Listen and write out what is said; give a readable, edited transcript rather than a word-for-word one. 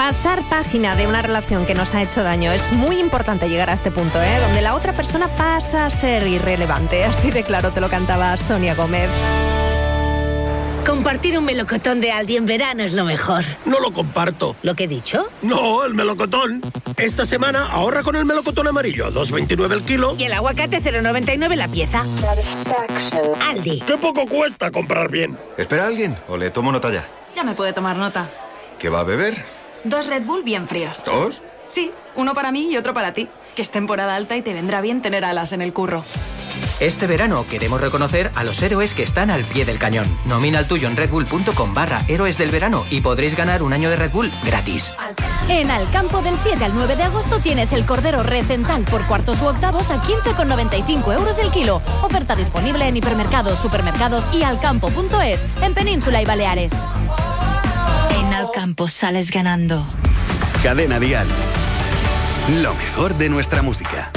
Pasar página de una relación que nos ha hecho daño. Es muy importante llegar a este punto, donde la otra persona pasa a ser irrelevante. Así de claro te lo cantaba Sonia Gómez. Compartir un melocotón de Aldi en verano es lo mejor. No lo comparto. ¿Lo que he dicho? No, el melocotón. Esta semana ahorra con el melocotón amarillo, 2,29 el kilo. Y el aguacate 0,99 la pieza. Aldi. ¡Qué poco cuesta comprar bien! ¿Espera a alguien o le tomo nota ya? Ya me puede tomar nota. ¿Qué va a beber? 2 Red Bull bien fríos. ¿2? Sí, uno para mí y otro para ti. Que es temporada alta y te vendrá bien tener alas en el curro. Este verano queremos reconocer a los héroes que están al pie del cañón. Nomina el tuyo en redbull.com/héroes del verano y podréis ganar un año de Red Bull gratis. En Alcampo del 7 al 9 de agosto tienes el cordero recental por cuartos u octavos a 15,95 euros el kilo. Oferta disponible en hipermercados, supermercados y alcampo.es en Península y Baleares. En Alcampo sales ganando. Cadena Dial. Lo mejor de nuestra música.